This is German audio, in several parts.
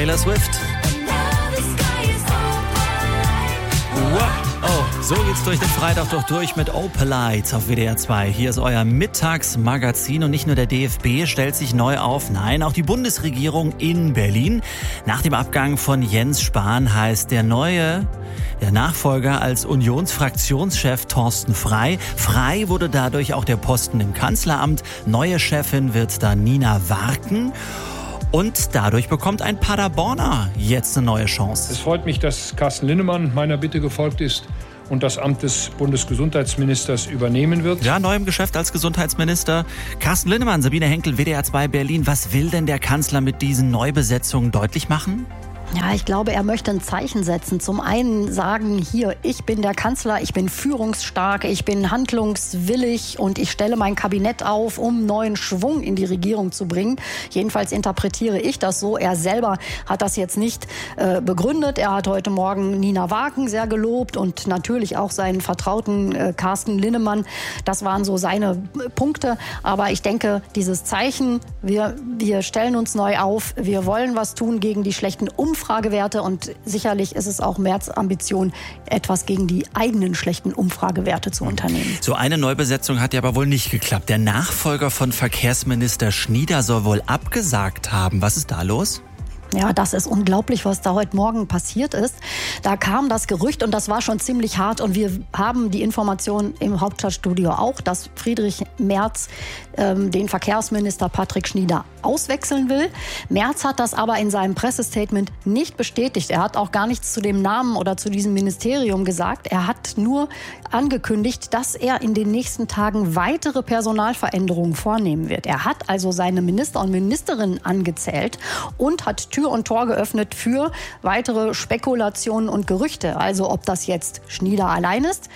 Taylor Swift. Wow. Oh, so geht's durch den Freitag doch durch mit Opalite auf WDR 2. Hier ist euer Mittagsmagazin und nicht nur der DFB stellt sich neu auf, nein, auch die Bundesregierung in Berlin. Nach dem Abgang von Jens Spahn heißt der Nachfolger als Unionsfraktionschef Thorsten Frey. Frey wurde dadurch auch der Posten im Kanzleramt. Neue Chefin wird da Nina Warken. Und dadurch bekommt ein Paderborner jetzt eine neue Chance. Es freut mich, dass Carsten Linnemann meiner Bitte gefolgt ist und das Amt des Bundesgesundheitsministers übernehmen wird. Ja, neu im Geschäft als Gesundheitsminister. Carsten Linnemann, Sabine Henkel, WDR 2 Berlin. Was will denn der Kanzler mit diesen Neubesetzungen deutlich machen? Ja, ich glaube, er möchte ein Zeichen setzen. Zum einen sagen, hier, ich bin der Kanzler, ich bin führungsstark, ich bin handlungswillig und ich stelle mein Kabinett auf, um neuen Schwung in die Regierung zu bringen. Jedenfalls interpretiere ich das so. Er selber hat das jetzt nicht begründet. Er hat heute Morgen Nina Warken sehr gelobt und natürlich auch seinen Vertrauten Carsten Linnemann. Das waren so seine Punkte. Aber ich denke, dieses Zeichen, wir stellen uns neu auf, wir wollen was tun gegen die schlechten Umfragewerte und sicherlich ist es auch Merz' Ambition, etwas gegen die eigenen schlechten Umfragewerte zu unternehmen. So eine Neubesetzung hat ja aber wohl nicht geklappt. Der Nachfolger von Verkehrsminister Schnieder soll wohl abgesagt haben. Was ist da los? Ja, das ist unglaublich, was da heute Morgen passiert ist. Da kam das Gerücht und das war schon ziemlich hart und wir haben die Information im Hauptstadtstudio auch, dass Friedrich Merz den Verkehrsminister Patrick Schnieder auswechseln will. Merz hat das aber in seinem Pressestatement nicht bestätigt. Er hat auch gar nichts zu dem Namen oder zu diesem Ministerium gesagt. Er hat nur angekündigt, dass er in den nächsten Tagen weitere Personalveränderungen vornehmen wird. Er hat also seine Minister und Ministerinnen angezählt und hat Tür und Tor geöffnet für weitere Spekulationen und Gerüchte. Also ob das jetzt Schnieder allein ist,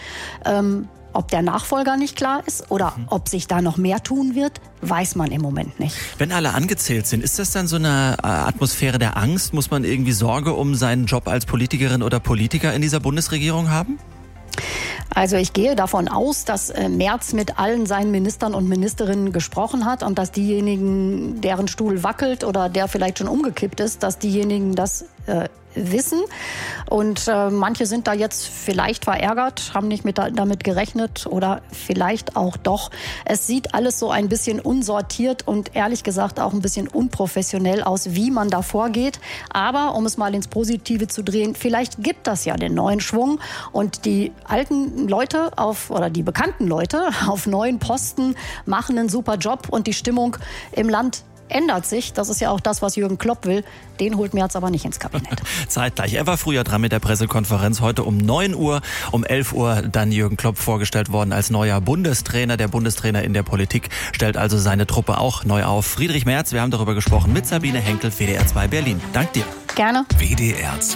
ob der Nachfolger nicht klar ist oder ob sich da noch mehr tun wird, weiß man im Moment nicht. Wenn alle angezählt sind, ist das dann so eine Atmosphäre der Angst? Muss man irgendwie Sorge um seinen Job als Politikerin oder Politiker in dieser Bundesregierung haben? Also ich gehe davon aus, dass Merz mit allen seinen Ministern und Ministerinnen gesprochen hat und dass diejenigen, deren Stuhl wackelt oder der vielleicht schon umgekippt ist, dass diejenigen das wissen. Und manche sind da jetzt vielleicht verärgert, haben nicht damit gerechnet oder vielleicht auch doch. Es sieht alles so ein bisschen unsortiert und ehrlich gesagt auch ein bisschen unprofessionell aus, wie man da vorgeht. Aber um es mal ins Positive zu drehen, vielleicht gibt das ja den neuen Schwung und die alten Leute oder die bekannten Leute auf neuen Posten machen einen super Job und die Stimmung im Land ändert sich. Das ist ja auch das, was Jürgen Klopp will. Den holt Merz aber nicht ins Kabinett. Zeitgleich. Er war früher dran mit der Pressekonferenz. Heute um 9 Uhr, um 11 Uhr dann Jürgen Klopp vorgestellt worden als neuer Bundestrainer. Der Bundestrainer in der Politik stellt also seine Truppe auch neu auf. Friedrich Merz, wir haben darüber gesprochen mit Sabine Henkel, WDR 2 Berlin. Dank dir. Gerne. WDR 2.